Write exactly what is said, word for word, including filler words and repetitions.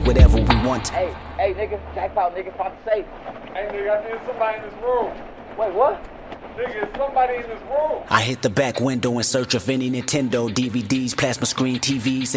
whatever we want. Hey, hey, nigga, jackpot, nigga, pop the safe. Hey, nigga, I need somebody in this room. Wait, what? Nigga, is somebody in this room. I hit the back window in search of any Nintendo, D V Ds, plasma screen, T Vs,